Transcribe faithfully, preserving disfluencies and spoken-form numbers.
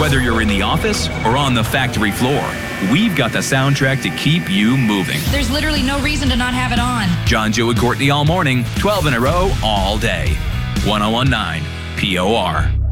Whether you're in the office or on the factory floor, we've got the soundtrack to keep you moving. There's literally no reason to not have it on. John, Joe, and Courtney all morning, twelve in a row, all day. ten nineteen P O R.